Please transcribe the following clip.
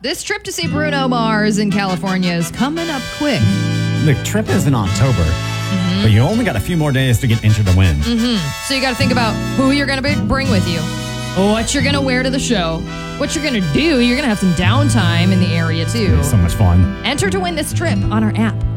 This trip to see Bruno Mars in California is coming up quick. The trip is in October, but you only got a few more days to get entered to win. So you got to think about who you're going to bring with you, what you're going to wear to the show, what you're going to do. You're going to have some downtime in the area, too. So much fun. Enter to win this trip on our app.